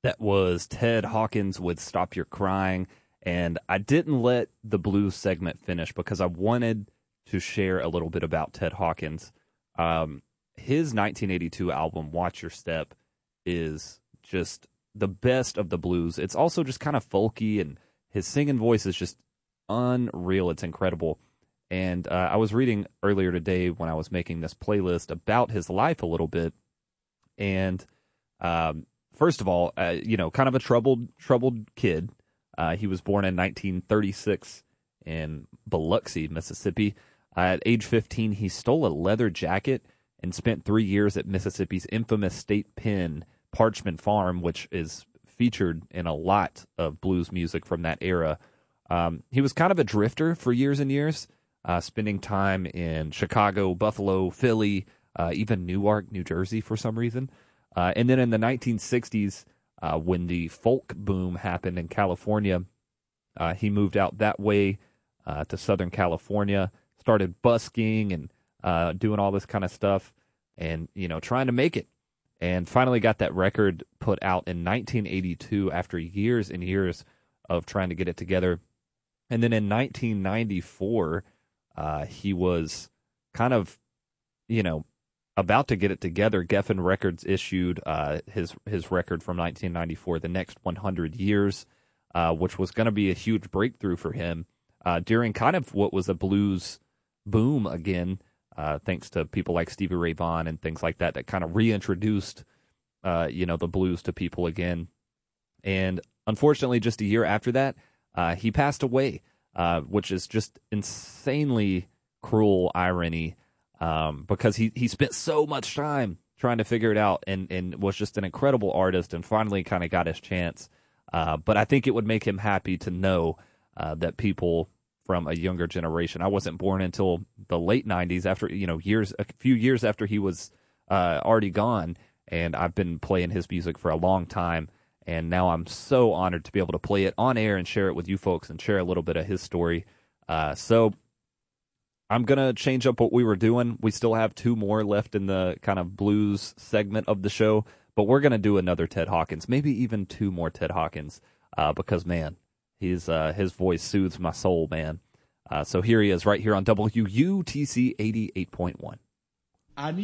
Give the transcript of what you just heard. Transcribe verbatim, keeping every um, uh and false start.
That was Ted Hawkins with Stop Your Crying. And I didn't let the blues segment finish because I wanted to share a little bit about Ted Hawkins. Um, his nineteen eighty-two album, Watch Your Step, is just the best of the blues. It's also just kind of folky, and his singing voice is just unreal. It's incredible. And uh, I was reading earlier today when I was making this playlist about his life a little bit. And um, first of all, uh, you know, kind of a troubled, troubled kid. Uh, he was born in nineteen thirty-six in Biloxi, Mississippi. Uh, at age fifteen, he stole a leather jacket and spent three years at Mississippi's infamous state pen, Parchman Farm, which is featured in a lot of blues music from that era. Um, he was kind of a drifter for years and years, uh, spending time in Chicago, Buffalo, Philly, uh, even Newark, New Jersey for some reason. Uh, and then in the nineteen sixties, uh, when the folk boom happened in California, uh, he moved out that way uh, to Southern California, started busking and uh, doing all this kind of stuff and, you know, trying to make it. And finally got that record put out in nineteen eighty-two after years and years of trying to get it together. And then in nineteen ninety-four, uh, he was kind of, you know, about to get it together. Geffen Records issued uh, his his record from nineteen ninety-four, The Next one hundred Years, uh, which was going to be a huge breakthrough for him uh, during kind of what was a blues boom again, uh, thanks to people like Stevie Ray Vaughan and things like that that kind of reintroduced, uh, you know, the blues to people again. And unfortunately, just a year after that, uh, he passed away, uh, which is just insanely cruel irony. Um, because he, he spent so much time trying to figure it out and, and was just an incredible artist and finally kind of got his chance. Uh, but I think it would make him happy to know uh, that people from a younger generation, I wasn't born until the late nineties, after, you know, years, a few years after he was uh, already gone. And I've been playing his music for a long time. And now I'm so honored to be able to play it on air and share it with you folks and share a little bit of his story. Uh, so I'm going to change up what we were doing. We still have two more left in the kind of blues segment of the show, but we're going to do another Ted Hawkins, maybe even two more Ted Hawkins, uh, because, man, he's, uh, his voice soothes my soul, man. Uh, so here he is right here on W U T C eighty-eight point one. I need